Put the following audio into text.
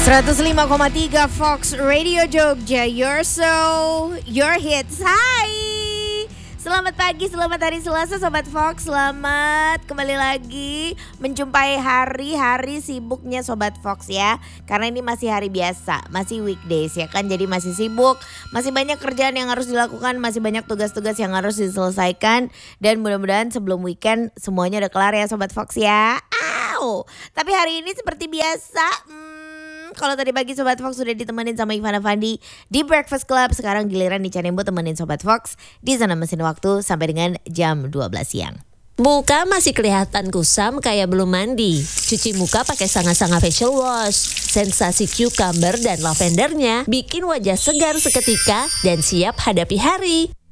105,3 Fox Radio Jogja, your hits. Hai, selamat pagi, selamat hari Selasa Sobat Fox. Selamat kembali lagi menjumpai hari-hari sibuknya Sobat Fox ya. Karena ini masih hari biasa, masih weekdays ya kan. Jadi masih sibuk, masih banyak kerjaan yang harus dilakukan, masih banyak tugas-tugas yang harus diselesaikan. Dan mudah-mudahan sebelum weekend semuanya udah kelar ya Sobat Fox ya. Tapi hari ini seperti biasa, kalau tadi pagi Sobat Fox sudah ditemenin sama Ivana Fandi di Breakfast Club, sekarang giliran nih Canembo temenin Sobat Fox di Zona Mesin Waktu sampai dengan jam 12 siang. Muka masih kelihatan kusam kayak belum mandi. Cuci muka pakai Sanga-Sanga Facial Wash. Sensasi cucumber dan lavendernya bikin wajah segar seketika dan siap hadapi hari.